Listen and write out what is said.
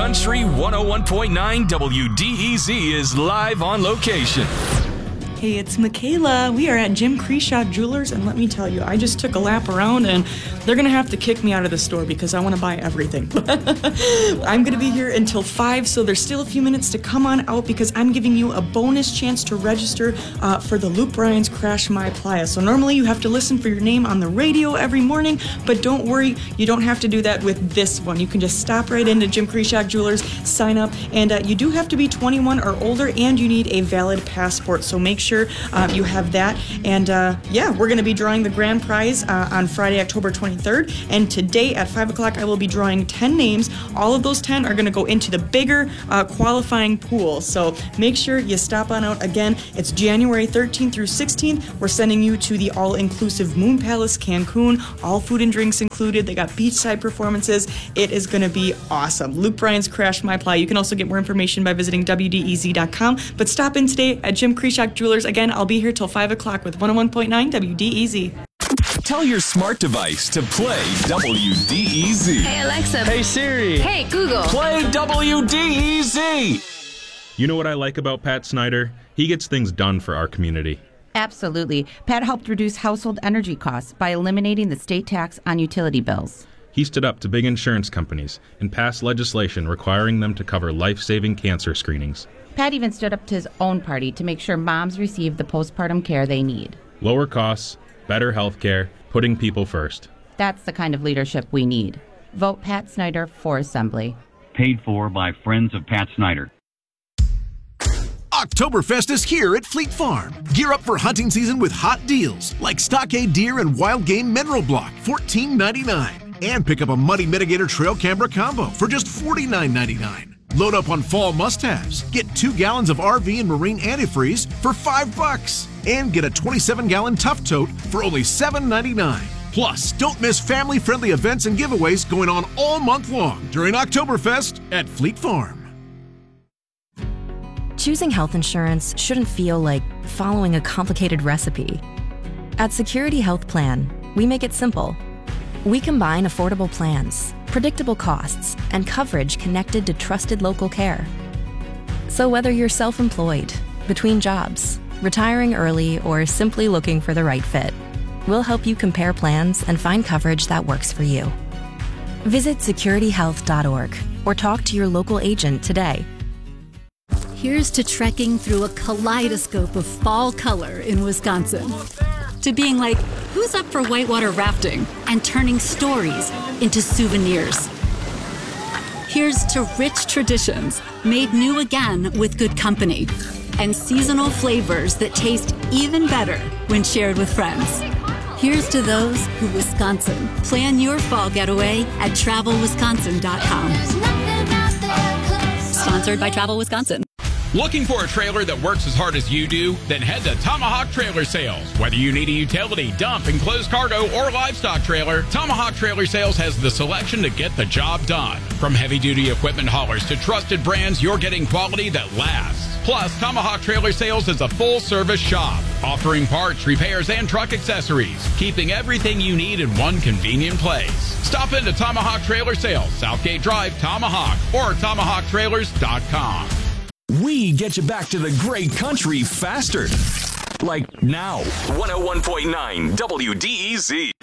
Country 101.9 WDEZ is live on location. Hey, it's Michaela. We are at Jim Creshaw Jewelers, and let me tell you, I just took a lap around, and they're going to have to kick me out of the store because I want to buy everything. I'm going to be here until 5, so there's still a few minutes to come on out because I'm giving you a bonus chance to register for the Luke Bryan's Crash My Playa. So normally you have to listen for your name on the radio every morning, but don't worry, you don't have to do that with this one. You can just stop right into Jim Creshaw Jewelers, sign up, and you do have to be 21 or older, and you need a valid passport, so make sure you have that. And we're going to be drawing the grand prize on Friday, October 23rd. And today at 5 o'clock, I will be drawing 10 names. All of those 10 are going to go into the bigger qualifying pool. So make sure you stop on out. Again, it's January 13th through 16th. We're sending you to the all-inclusive Moon Palace Cancun, all food and drinks included. They got beachside performances. It is going to be awesome. Luke Bryan's Crash My Playa. You can also get more information by visiting WDEZ.com. But stop in today at Jim Creshaw Jewelers. Again, I'll be here till 5 o'clock with 101.9 WDEZ. Tell your smart device to play WDEZ. Hey, Alexa. Hey, Siri. Hey, Google. Play WDEZ. You know what I like about Pat Snyder? He gets things done for our community. Absolutely. Pat helped reduce household energy costs by eliminating the state tax on utility bills. He stood up to big insurance companies and passed legislation requiring them to cover life-saving cancer screenings. Pat even stood up to his own party to make sure moms receive the postpartum care they need. Lower costs, better health care, putting people first. That's the kind of leadership we need. Vote Pat Snyder for Assembly. Paid for by Friends of Pat Snyder. Oktoberfest is here at Fleet Farm. Gear up for hunting season with hot deals like Stockade Deer and Wild Game Mineral Block, $14.99. And pick up a Muddy Mitigator Trail Camera Combo for just $49.99. Load up on fall must-haves. Get 2 gallons of RV and marine antifreeze for $5. And get a 27-gallon Tough Tote for only $7.99. Plus, don't miss family-friendly events and giveaways going on all month long during Oktoberfest at Fleet Farm. Choosing health insurance shouldn't feel like following a complicated recipe. At Security Health Plan, we make it simple. We combine affordable plans, predictable costs, and coverage connected to trusted local care. So whether you're self-employed, between jobs, retiring early, or simply looking for the right fit, we'll help you compare plans and find coverage that works for you. Visit securityhealth.org or talk to your local agent today. Here's to trekking through a kaleidoscope of fall color in Wisconsin. To being like, who's up for whitewater rafting and turning stories into souvenirs? Here's to rich traditions made new again with good company and seasonal flavors that taste even better when shared with friends. Here's to those who Wisconsin. Plan your fall getaway at travelwisconsin.com. Sponsored by Travel Wisconsin. Looking for a trailer that works as hard as you do? Then head to Tomahawk Trailer Sales. Whether you need a utility, dump, enclosed cargo, or livestock trailer, Tomahawk Trailer Sales has the selection to get the job done. From heavy-duty equipment haulers to trusted brands, you're getting quality that lasts. Plus, Tomahawk Trailer Sales is a full-service shop, offering parts, repairs, and truck accessories, keeping everything you need in one convenient place. Stop into Tomahawk Trailer Sales, Southgate Drive, Tomahawk, or TomahawkTrailers.com. We get you back to the great country faster. Like now. 101.9 WDEZ.